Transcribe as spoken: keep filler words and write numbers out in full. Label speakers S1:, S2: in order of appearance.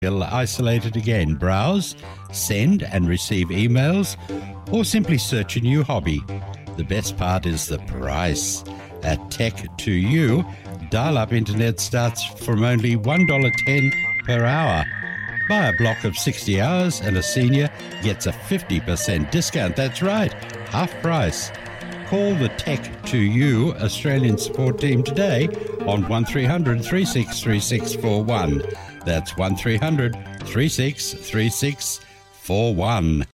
S1: You'll isolate it again, browse, send and receive emails, or simply search a new hobby. The best part is the price. At Tech to You, dial-up internet starts from only one dollar ten per hour. Buy a block of sixty hours and a senior gets a fifty percent discount. That's right, half price. Call the Tech to You Australian support team today on one three hundred, three six three six four one. That's one three hundred, three six three six four one.